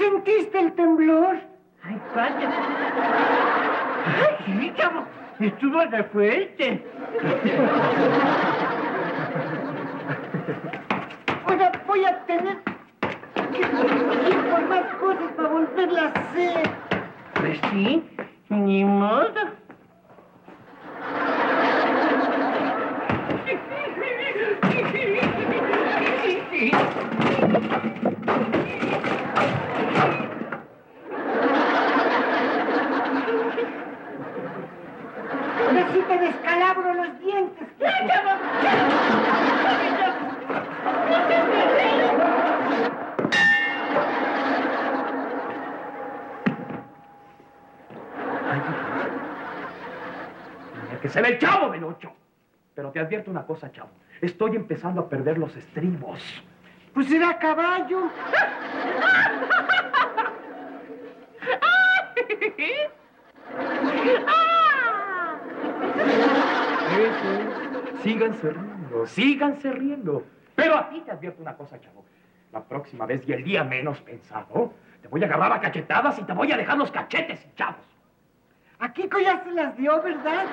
sentiste el temblor? Ay, padre. Ay, sí, chavo. Estuvo de fuerte. Ahora voy a tener que ir por más cosas para volverla a hacer. Pues sí, ni modo. Ahora sí te descalabro los dientes. Que se ve el Chavo del Ocho. Pero te advierto una cosa, Chavo. Estoy empezando a perder los estribos. Pues será caballo. Eso. Síganse riendo. Pero a ti te advierto una cosa, Chavo. La próxima vez y el día menos pensado, te voy a agarrar a cachetadas y te voy a dejar los cachetes hinchados. A Kiko ya se las dio, ¿verdad?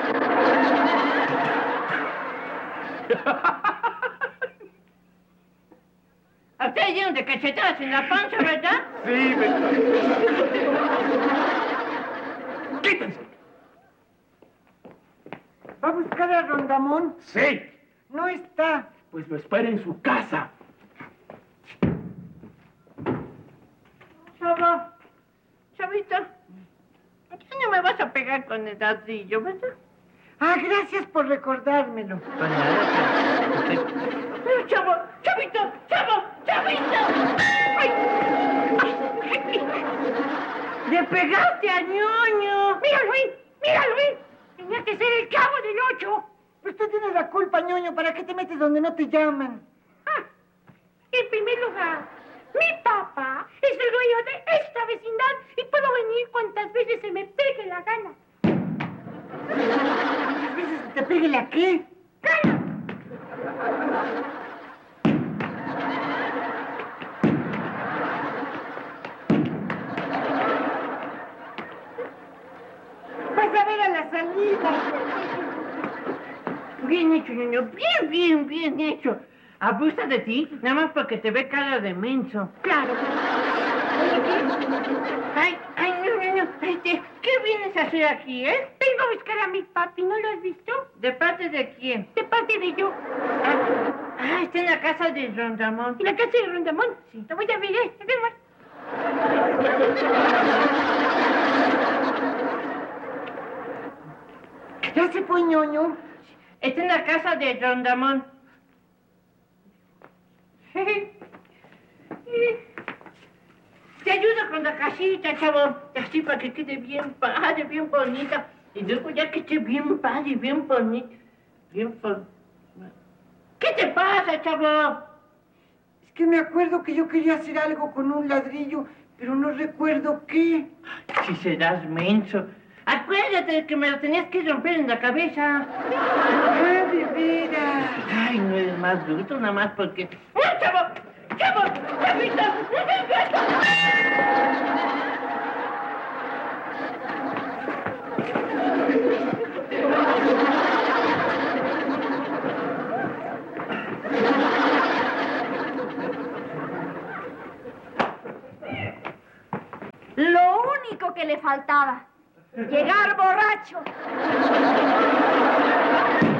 ¿A usted lleno de cachetadas en la panza, verdad? Sí, ¿verdad? ¡Quítense! ¿Va a buscar a Rondamón? Sí. No está. Pues lo espera en su casa. Chavo, Chavito, ya no me vas a pegar con el ladrillo, ¿verdad? Ah, gracias por recordármelo. Pues nada, pero Chavo, Chavito, Chavito. ¡Ay! ¡Le pegaste a ñoño! ¡Míralo ahí! Tenía que ser el Chavo del Ocho. Pues tú tienes la culpa, ñoño. ¿Para qué te metes donde no te llaman? En primer lugar, mi papá es el dueño de esta vecindad y puedo venir cuantas veces se me pegue la gana. ¿Cuántas veces te pegue la qué? ¡Gana! Vas a ver a la salida. Bien hecho, niño. Bien hecho. Abusa de ti, nada más porque te ve cara de menso. Claro. Ay, niño. ¿Qué vienes a hacer aquí, eh? Vengo a buscar a mi papi, ¿no lo has visto? ¿De parte de quién? De parte de yo. Está en la casa de Rondamón. ¿En la casa de Rondamón? Sí. Te voy a ver, ¿Ya se fue, ñoño? Está en la casa de Rondamón. Te ayudo con la casita, chavo. Así para que quede bien padre, bien bonita. Y luego ya que esté bien padre, bien bonita. ¿Qué te pasa, chavo? Es que me acuerdo que yo quería hacer algo con un ladrillo, pero no recuerdo qué. Si serás menso. Acuérdate que me lo tenías que romper en la cabeza. ¡Ah, de veras! Ay, no eres más bruto, nada más porque... ¡No, chavo! ¡Chavito! Lo único que le faltaba, llegar borracho.